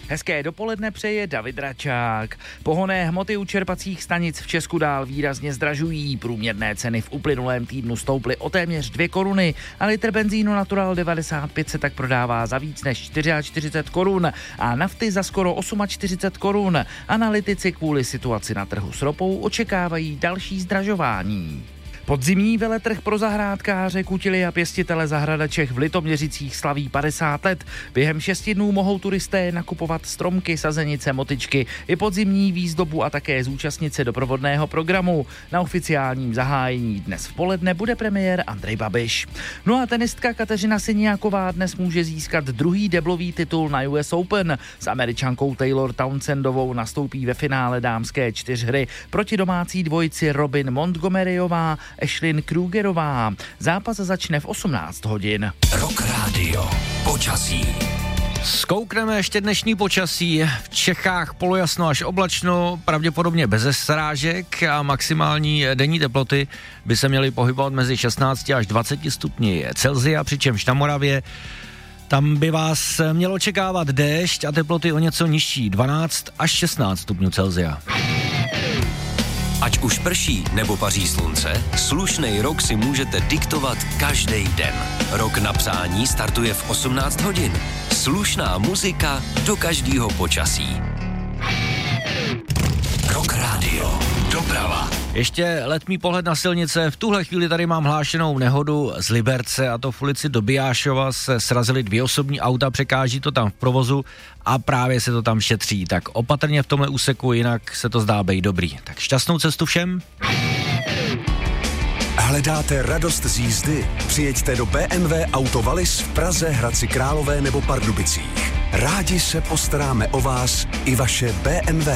Hezké dopoledne přeje David Račák. Pohonné hmoty u čerpacích stanic v Česku dál výrazně zdražují. Průměrné ceny v uplynulém týdnu stouply o téměř 2 koruny a litr benzínu Natural 95 se tak prodává za víc než 44 korun a nafty za skoro 48 korun. Analytici kvůli situaci na trhu s ropou očekávají další zdražování. Podzimní veletrh pro zahrádkáře, kutily a pěstitele zahradaček v Litoměřicích slaví 50 let. Během 6 dnů mohou turisté nakupovat stromky, sazenice, motyčky i podzimní výzdobu a také zúčastnit se doprovodného programu. Na oficiálním zahájení dnes v poledne bude premiér Andrej Babiš. No a tenistka Kateřina Siniaková dnes může získat druhý deblový titul na US Open. S Američankou Taylor Townsendovou nastoupí ve finále dámské 4hry proti domácí dvojici Robin Montgomeryová Ashlyn Krugerová. Zápas začne v 18 hodin. Rock Radio. Počasí. Zkoukneme ještě dnešní počasí. V Čechách polojasno až oblačno, pravděpodobně bez srážek a maximální denní teploty by se měly pohybovat mezi 16 až 20 stupni Celsia, přičemž na Moravě tam by vás mělo očekávat déšť a teploty o něco nižší, 12 až 16 stupňů Celsia. Ať už prší nebo paří slunce, slušnej rok si můžete diktovat každý den. Rok na přání startuje v 18 hodin. Slušná muzika do každého počasí. Rock Radio. Doprava. Ještě letmý pohled na silnice. V tuhle chvíli tady mám hlášenou nehodu z Liberce, a to v ulici Dobijášova se srazily 2 osobní auta, překáží to tam v provozu a právě se to tam šetří. Tak opatrně v tomhle úseku, jinak se to zdá být dobrý. Tak šťastnou cestu všem. Hledáte radost z jízdy? Přijeďte do BMW Auto Wallis v Praze, Hradci Králové nebo Pardubicích. Rádi se postaráme o vás i vaše BMW.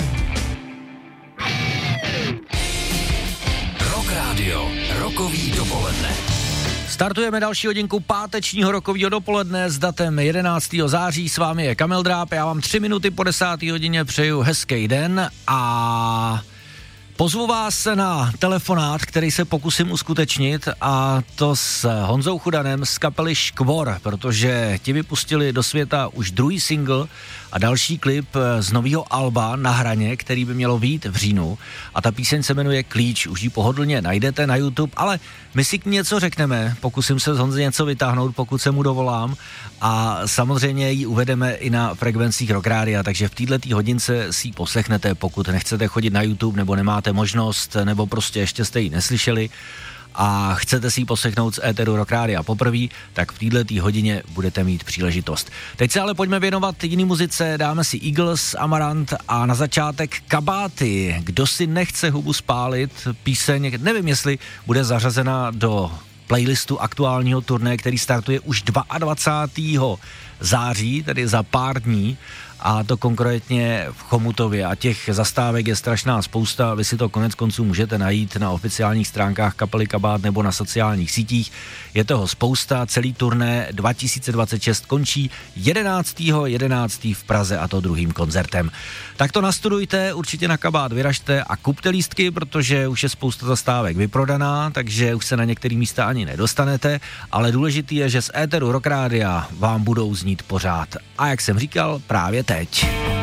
Rock Radio. Rokový dopoledne. Startujeme další hodinku pátečního rokového dopoledne s datem 11. září. S vámi je Kamil Dráb, já vám 3 minuty po 10. hodině přeju hezký den a pozvu vás na telefonát, který se pokusím uskutečnit, a to s Honzou Chudanem z kapely Škvor, protože ti vypustili do světa už druhý single a další klip z nového alba Na hraně, který by mělo vyjít v říjnu, a ta píseň se jmenuje Klíč, už ji pohodlně najdete na YouTube, ale my si k ní něco řekneme, pokusím se z Honzy něco vytáhnout, pokud se mu dovolám, a samozřejmě ji uvedeme i na frekvencích Rock Rádia, takže v této hodince si ji poslechnete, pokud nechcete chodit na YouTube nebo nemáte možnost, nebo prostě ještě jste ji neslyšeli a chcete si ji poslechnout z éteru Rock Rádia poprvé, tak v této hodině budete mít příležitost. Teď se ale pojďme věnovat jiný muzice, dáme si Eagles, Amarant a na začátek Kabáty. Kdo si nechce hubu spálit, píseň, nevím, jestli bude zařazena do playlistu aktuálního turné, který startuje už 22. září, tedy za pár dní, a to konkrétně v Chomutově, a těch zastávek je strašná spousta, vy si to konec konců můžete najít na oficiálních stránkách kapely Kabát nebo na sociálních sítích, je toho spousta, celý turné 2026 končí 11. v Praze, a to druhým koncertem. Tak to nastudujte, určitě na Kabát vyražte a kupte lístky, protože už je spousta zastávek vyprodaná, takže už se na některé místa ani nedostanete, ale důležitý je, že z éteru Rock Rádia vám budou znít pořád. A jak jsem říkal, právě teď.